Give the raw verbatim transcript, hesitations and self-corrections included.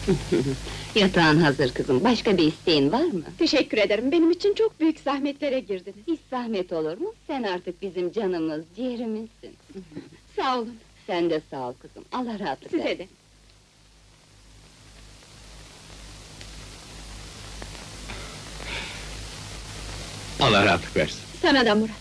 Yatağın hazır kızım, başka bir isteğin var mı? Teşekkür ederim, benim için çok büyük zahmetlere girdiniz. Hiç zahmet olur mu? Sen artık bizim canımız, ciğerimizsin. Sağ olun, Sen de sağ ol kızım, Allah rahatlık size versin. de. Allah rahatlık versin. Sana da Murat.